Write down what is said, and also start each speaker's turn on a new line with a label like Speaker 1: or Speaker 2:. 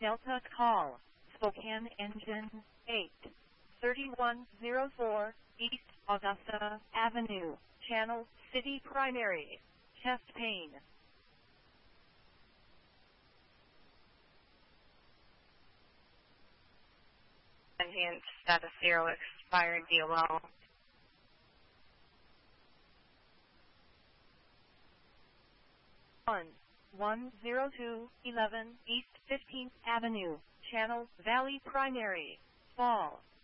Speaker 1: Delta call, Spokane engine 8, 3104, East Augusta Avenue, Channel City primary, chest pain.
Speaker 2: Transient status 0 expired DOL.
Speaker 1: 10211 East 15th Avenue, Channel Valley primary, fall.